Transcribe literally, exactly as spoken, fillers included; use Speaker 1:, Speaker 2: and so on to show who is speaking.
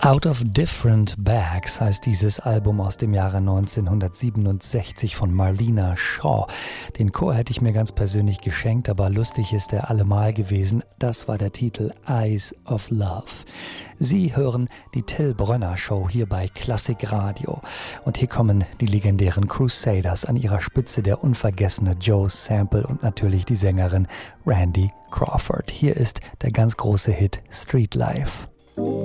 Speaker 1: Out of Different Bags heißt dieses Album aus dem Jahre neunzehnhundertsiebenundsechzig von Marlena Shaw. Den Chor hätte ich mir ganz persönlich geschenkt, aber lustig ist er allemal gewesen. Das war der Titel Eyes of Love. Sie hören die Till Brönner Show hier bei Klassik Radio. Und hier kommen die legendären Crusaders, an ihrer Spitze der unvergessene Joe Sample und natürlich die Sängerin Randy Crawford. Hier ist der ganz große Hit Street Life.